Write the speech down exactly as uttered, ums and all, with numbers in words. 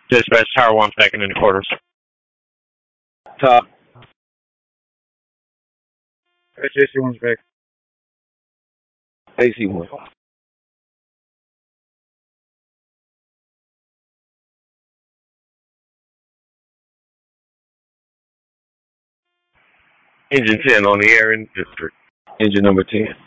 Dispatch Tower one second into quarters. Top. H A C one's back. A C one. Engine ten on the air in district. Engine number ten.